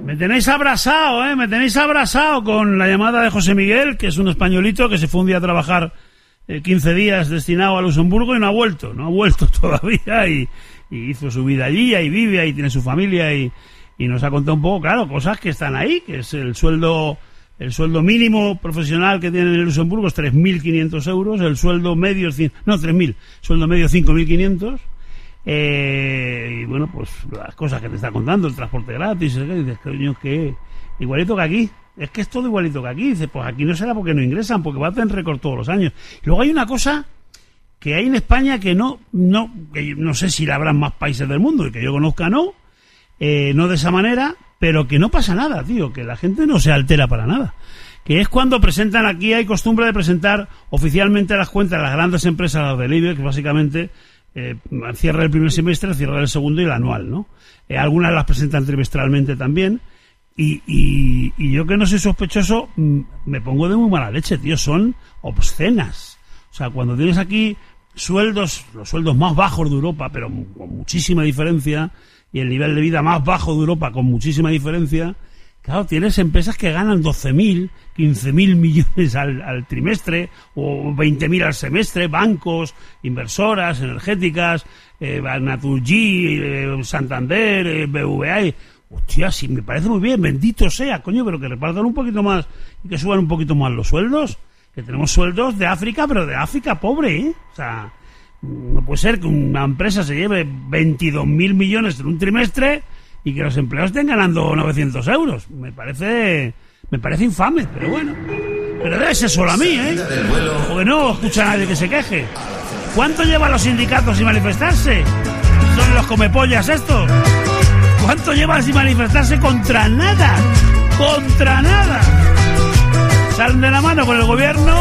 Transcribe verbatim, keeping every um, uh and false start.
Me tenéis abrazado, ¿eh? Me tenéis abrazado con la llamada de José Miguel, que es un españolito que se fue un día a trabajar eh, quince días destinado a Luxemburgo y no ha vuelto, no ha vuelto todavía y, y hizo su vida allí, ahí vive, ahí tiene su familia y, y nos ha contado un poco, claro, cosas que están ahí, que es el sueldo... El sueldo mínimo profesional que tienen en Luxemburgo es tres mil quinientos euros, el sueldo medio es... No, tres mil, sueldo medio cinco mil quinientos. Eh, y bueno, pues las cosas que te está contando, el transporte gratis, ¿eh? Y dices, coño, que igualito que aquí. Es que es todo igualito que aquí. Dices, pues aquí no será porque no ingresan, porque va a tener récord todos los años. Y luego hay una cosa que hay en España que no, no, que no sé si la habrá en más países del mundo, y que yo conozca no, eh, no de esa manera... Pero que no pasa nada, tío, que la gente no se altera para nada. Que es cuando presentan, aquí hay costumbre de presentar oficialmente las cuentas de las grandes empresas, las del IBEX, básicamente, eh, cierra el primer semestre, cierra el segundo y el anual, ¿no? Eh, algunas las presentan trimestralmente también. Y, y, y yo que no soy sospechoso, me pongo de muy mala leche, tío, son obscenas. O sea, cuando tienes aquí sueldos, los sueldos más bajos de Europa, pero con muchísima diferencia, y el nivel de vida más bajo de Europa con muchísima diferencia, claro, tienes empresas que ganan doce mil, quince mil millones al, al trimestre o veinte mil al semestre, bancos, inversoras, energéticas, eh, Naturgy, eh, Santander, eh, B V A. Y, hostia, sí, me parece muy bien, bendito sea, coño, pero que repartan un poquito más y que suban un poquito más los sueldos, que tenemos sueldos de África, pero de África pobre, ¿eh? O sea... No puede ser que una empresa se lleve veintidós mil millones en un trimestre y que los empleados estén ganando novecientos euros. Me parece me parece infame, pero bueno. Pero debe ser solo a mí, ¿eh? Porque no escucha a nadie que se queje. ¿Cuánto llevan los sindicatos sin manifestarse? ¿Son los comepollas estos? ¿Cuánto llevan sin manifestarse contra nada? ¡Contra nada! Salen de la mano con el gobierno